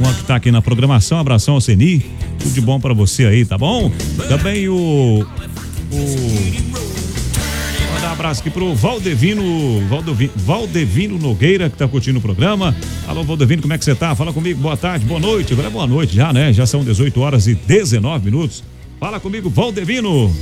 uma que tá aqui na programação. Abração ao Ceni. Tudo de bom pra você aí, tá bom? Também mandar um abraço aqui pro Valdevino Nogueira, que tá curtindo o programa. Alô, Valdevino, como é que você tá? Fala comigo, boa tarde, boa noite. Agora é boa noite já, né? Já são 18h19. Fala comigo, Valdevino.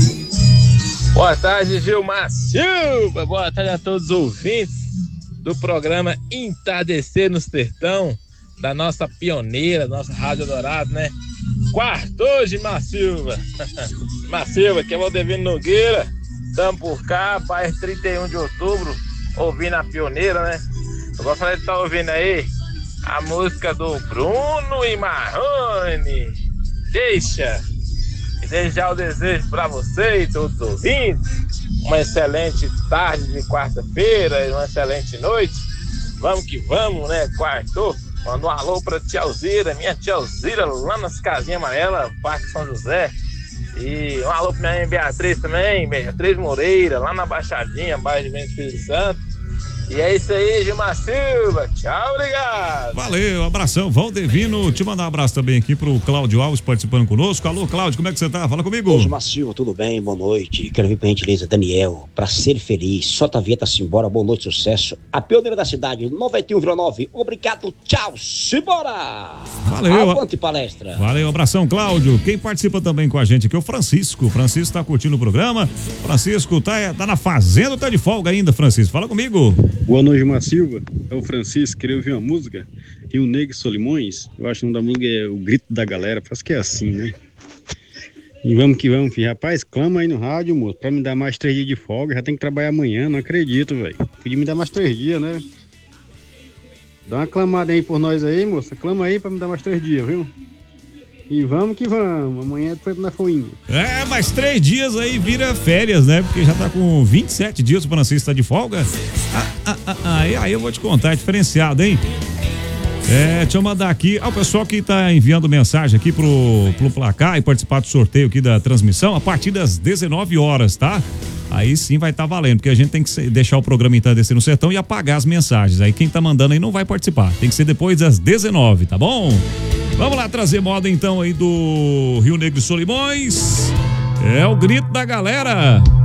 Boa tarde, Gilmar Silva. Boa tarde a todos os ouvintes do programa Entardecer no Sertão, da nossa pioneira, nossa Rádio Dourado, né? Quartou, Gilmar Silva. Gilmar Silva, que é Valdevino Nogueira. Estamos por cá, pai, 31 de outubro, ouvindo a pioneira, né? Eu gostaria de estar ouvindo aí a música do Bruno e Marrone. Deixa. E desejar o desejo para você e todos os ouvintes. Uma excelente tarde de quarta-feira e uma excelente noite. Vamos que vamos, né? Quartou. Manda um alô pra tia Alzira, minha tia Alzira, lá nas Casinhas Amarelas, Parque São José. E um alô pra minha Beatriz também, Beatriz Moreira, lá na Baixadinha, bairro de Bento Espírito Santo. E é isso aí, Gilmar Silva. Tchau, obrigado. Valeu, abração, Valdevino. Te mandar um abraço também aqui pro Cláudio Alves participando conosco. Alô, Cláudio, como é que você tá? Fala comigo. Ô, Gilmar Silva, tudo bem? Boa noite. Quero vir pra gentileza, Daniel, pra ser feliz. Solta a vinheta, simbora. Boa noite, sucesso. A pioneira da cidade, 91,9. Obrigado, tchau, simbora. Valeu. Avante palestra. Valeu, abração, Cláudio. Quem participa também com a gente aqui é o Francisco. O Francisco tá curtindo o programa. Francisco tá na fazenda ou tá de folga ainda, Francisco? Fala comigo. Boa noite, Gilmar Silva. É o Francisco. Queria ouvir uma música. Rio Negro e Solimões. Eu acho que o nome da música é O Grito da Galera. Parece que é assim, né? E vamos que vamos, filho. Rapaz, clama aí no rádio, moço, pra me dar mais 3 dias de folga. Já tem que trabalhar amanhã, não acredito, velho. Podia me dar mais 3 dias, né? Dá uma clamada aí por nós aí, moça. Clama aí pra me dar mais 3 dias, viu? E vamos que vamos. Amanhã depois na foinha. É, mais 3 dias aí vira férias, né? Porque já tá com 27 dias o Francisco tá de folga. Aí eu vou te contar, é diferenciado, hein? Deixa eu mandar aqui ao pessoal que tá enviando mensagem aqui pro placar e participar do sorteio aqui da transmissão a partir das 19 horas, tá? Aí sim vai estar valendo, porque a gente tem que deixar o programa Entardecer no Sertão e apagar as mensagens. Aí quem tá mandando aí não vai participar. Tem que ser depois das 19, tá bom? Vamos lá trazer moda então aí do Rio Negro e Solimões. É o grito da galera.